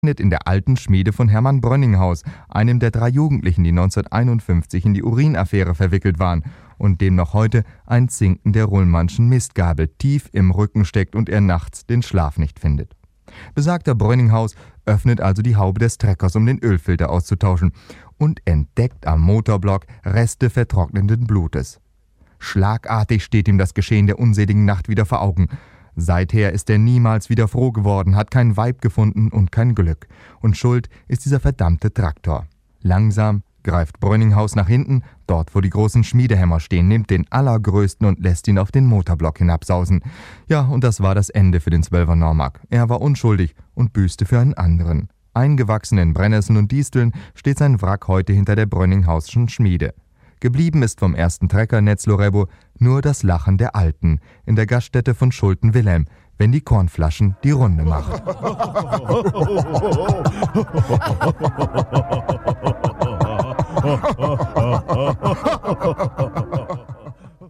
in der alten Schmiede von Hermann Brönninghaus, einem der 3 Jugendlichen, die 1951 in die Urinaffäre verwickelt waren und dem noch heute ein Zinken der Rullmannschen Mistgabel tief im Rücken steckt und er nachts den Schlaf nicht findet. Besagter Brönninghaus öffnet also die Haube des Treckers, um den Ölfilter auszutauschen, und entdeckt am Motorblock Reste vertrocknenden Blutes. Schlagartig steht ihm das Geschehen der unseligen Nacht wieder vor Augen. Seither ist er niemals wieder froh geworden, hat kein Weib gefunden und kein Glück. Und schuld ist dieser verdammte Traktor. Langsam greift Brönninghaus nach hinten, dort wo die großen Schmiedehämmer stehen, nimmt den allergrößten und lässt ihn auf den Motorblock hinabsausen. Ja, und das war das Ende für den 12er Normark. Er war unschuldig und büßte für einen anderen. Eingewachsen in Brennnesseln und Disteln steht sein Wrack heute hinter der Brönninghausschen Schmiede. Geblieben ist vom ersten Trecker Netzlorebo nur das Lachen der Alten in der Gaststätte von Schulten-Wilhelm, wenn die Kornflaschen die Runde machen.